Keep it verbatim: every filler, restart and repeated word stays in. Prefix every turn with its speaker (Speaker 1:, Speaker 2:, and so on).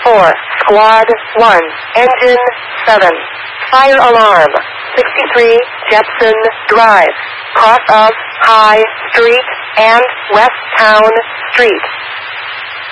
Speaker 1: four, Squad one, Engine seven, Fire Alarm, sixty-three, Jetson Drive, cross of High Street and West Town Street.